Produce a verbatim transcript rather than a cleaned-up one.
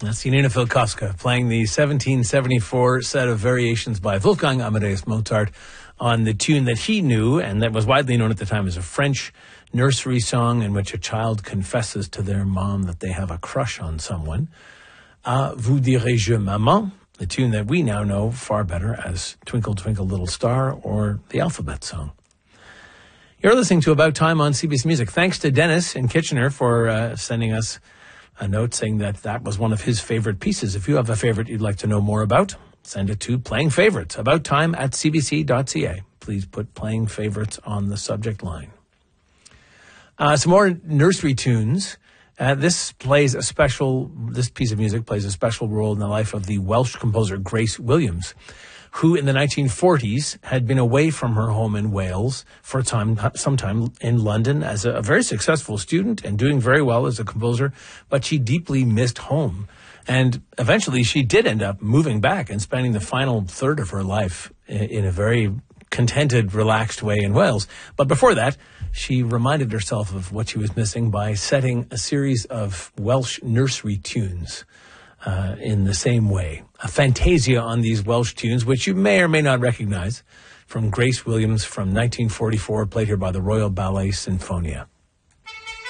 That's Janina Filkowska playing the seventeen seventy-four set of variations by Wolfgang Amadeus Mozart on the tune that he knew and that was widely known at the time as a French nursery song in which a child confesses to their mom that they have a crush on someone. Ah, vous dirai-je maman, the tune that we now know far better as Twinkle Twinkle Little Star or the Alphabet Song. You're listening to About Time on C B C Music. Thanks to Dennis in Kitchener for uh, sending us a note saying that that was one of his favorite pieces. If you have a favorite you'd like to know more about, send it to Playing Favorites, about time at c b c dot c a. Please put Playing Favorites on the subject line. Uh, some more nursery tunes. Uh, this plays a special, this piece of music plays a special role in the life of the Welsh composer Grace Williams, who in the nineteen forties had been away from her home in Wales for a time, some time in London as a, a very successful student and doing very well as a composer, but she deeply missed home. And eventually she did end up moving back and spending the final third of her life in, in a very contented, relaxed way in Wales. But before that, she reminded herself of what she was missing by setting a series of Welsh nursery tunes Uh, in the same way. A fantasia on these Welsh tunes, which you may or may not recognize, from Grace Williams from nineteen forty-four, played here by the Royal Ballet Sinfonia.